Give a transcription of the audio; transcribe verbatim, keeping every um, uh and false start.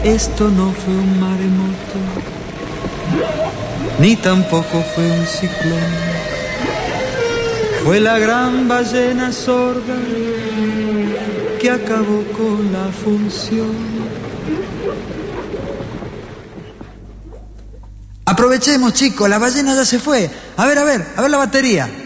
Esto no fue un maremoto, ni tampoco fue un ciclón. Fue la gran ballena sorda que acabó con la función. Aprovechemos, chicos, la ballena ya se fue. A ver, a ver, a ver la batería.